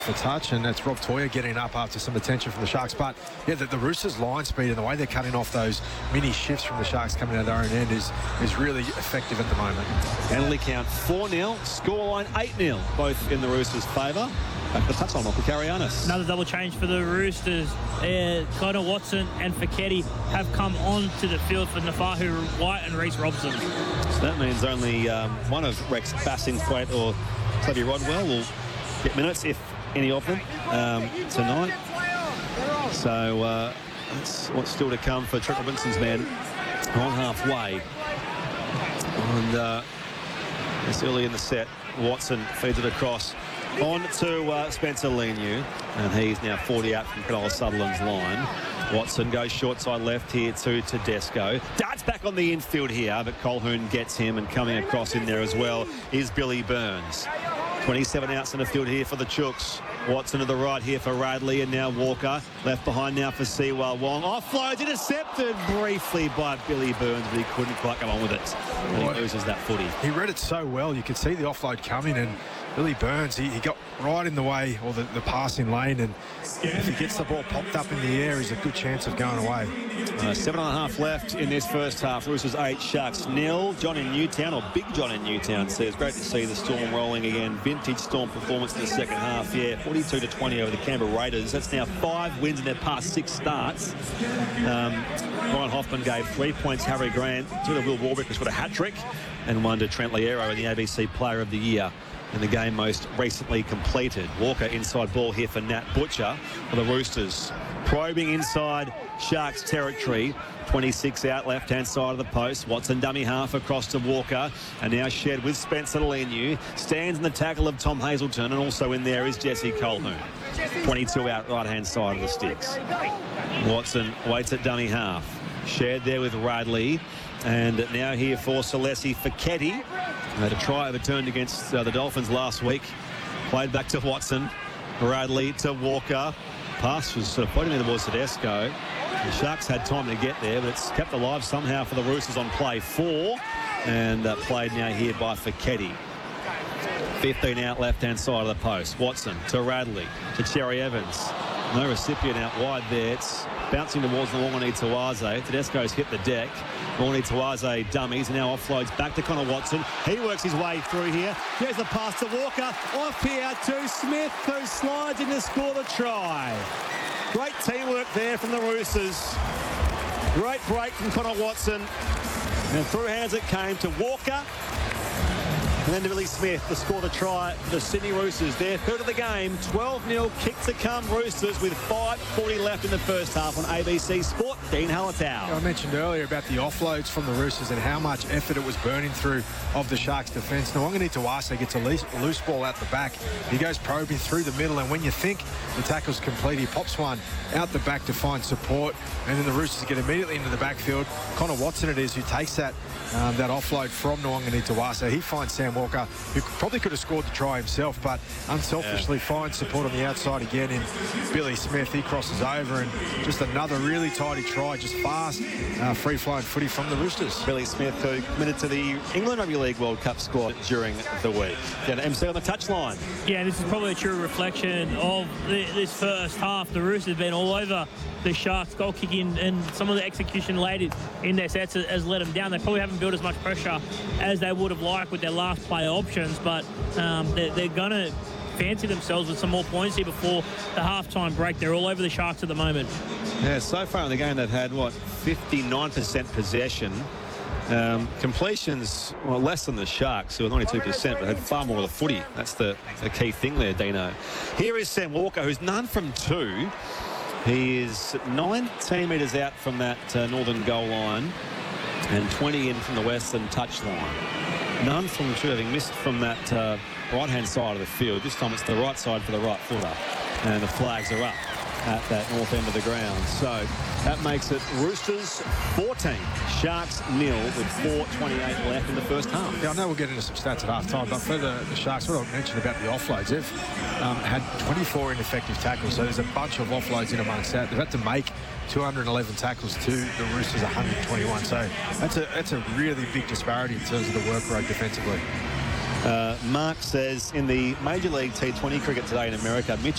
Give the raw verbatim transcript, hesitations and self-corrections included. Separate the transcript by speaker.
Speaker 1: for touch, and that's Rob Toyer getting up after some attention from the Sharks. But yeah, the, the Roosters' line speed and the way they're cutting off those mini shifts from the Sharks coming out of their own end is is really effective at the moment.
Speaker 2: Penalty count four nil, scoreline eight nil, both in the Roosters' favour. Back to the touchline, Michael Carianis.
Speaker 3: Another double change for the Roosters. Uh, Connor Watson and Feketi have come onto the field for Nafahu White and Reece Robson.
Speaker 2: So that means only um, one of Rex Bassingthwaite or Xavier Rodwell will get minutes, if any of them, um, tonight. So uh, that's what's still to come for Trent Robinson's men on halfway. And uh, it's early in the set. Watson feeds it across on to uh, Spencer Leniu, and he's now forty out from Cronulla Sutherland's line. Watson goes short side left here to Tedesco. Darts back on the infield here, but Colquhoun gets him, and coming across in there as well is Billy Burns. twenty-seven outs in the field here for the Chooks. Watson to the right here for Radley, and now Walker. Left behind now for Siwa Wong. Offload intercepted briefly by Billy Burns, but he couldn't quite come on with it. And he loses that footy.
Speaker 1: He read it so well. You could see the offload coming, and Billy Burns, he, he got right in the way, or the, the passing lane, and if he gets the ball popped up in the air, he's a good chance of going away.
Speaker 2: Uh, seven and a half left in this first half. Roosters eight, Sharks nil. John in Newtown, or Big John in Newtown, says great to see the Storm rolling again. Vintage Storm performance in the second half. Yeah, forty-two to twenty over the Canberra Raiders. That's now five wins in their past six starts. Um, Ryan Hoffman gave three points. Harry Grant, two to Will Warbrick, who's got a hat trick, and one to Trent Liero in the A B C Player of the Year in the game most recently completed. Walker inside ball here for Nat Butcher for the Roosters. Probing inside Sharks territory. twenty-six out left-hand side of the post. Watson dummy half across to Walker. And now Shed with Spencer Leniu. Stands in the tackle of Tom Hazelton. And also in there is Jesse Colquhoun. twenty-two out right-hand side of the sticks. Watson waits at dummy half. Shed there with Radley. And now here for Celesi Feketi. Had a try overturned against uh, the Dolphins last week. Played back to Watson. Radley to Walker. Pass was sort of pointing towards Tedesco. The Sharks had time to get there, but it's kept alive somehow for the Roosters on play four. And uh, played now here by Feketi. fifteen out left-hand side of the post. Watson to Radley to Cherry Evans. No recipient out wide there. It's bouncing towards the Wongoni Tawaze. Tedesco's hit the deck. Wongoni Tawaze dummies, and now offloads back to Connor Watson. He works his way through here. There's the pass to Walker. Off here to Smith, who slides in to score the try. Great teamwork there from the Roosters. Great break from Connor Watson. And through hands it came to Walker. And then to Billy Smith to score the try for the Sydney Roosters. Their third of the game, twelve nil, kick to come Roosters with five forty left in the first half on A B C Sport. Dean Hallertau.
Speaker 1: I mentioned earlier about the offloads from the Roosters and how much effort it was burning through of the Sharks' defence. Nawangani Tawase gets a loose, loose ball out the back. He goes probing through the middle, and when you think the tackle's complete, he pops one out the back to find support, and then the Roosters get immediately into the backfield. Connor Watson it is who takes that um, that offload from Nawangani Tawase. He finds Sam Walker, who probably could have scored the try himself, but unselfishly yeah. finds support on the outside again in Billy Smith. He crosses over, and just another really tidy try, just fast, uh, free-flowing footy from the Roosters.
Speaker 2: Billy Smith, who committed to the England Rugby League World Cup squad during the week. Down to M C on the touchline.
Speaker 3: Yeah, this is probably a true reflection of the, this first half. The Roosters have been all over the Sharks. Goal kicking and some of the execution late in their sets has let them down. They probably haven't built as much pressure as they would have liked with their last play options, but um, they're, they're going to fancy themselves with some more points here before the halftime break. They're all over the Sharks at the moment.
Speaker 2: Yeah, so far in the game they've had, what, fifty-nine percent possession. Um, completions, well, less than the Sharks, who are ninety-two percent, but had far more of the footy. That's the, the key thing there, Dino. Here is Sam Walker, who's none from two. He is nineteen metres out from that uh, northern goal line and twenty in from the western touch line. None from two, having missed from that uh, right-hand side of the field. This time it's the right side for the right footer. And the flags are up at that north end of the ground. So that makes it Roosters fourteen, Sharks nil with four twenty-eight left in the first half.
Speaker 1: Yeah, I know we'll get into some stats at half-time, but for the, the Sharks, what I mentioned about the offloads, they've um, had twenty-four ineffective tackles, so there's a bunch of offloads in amongst that. They've had to make two hundred eleven tackles to the Roosters one hundred twenty-one, so that's a, that's a really big disparity in terms of the work rate defensively.
Speaker 2: Uh, Mark says, in the Major League T twenty cricket today in America, Mitch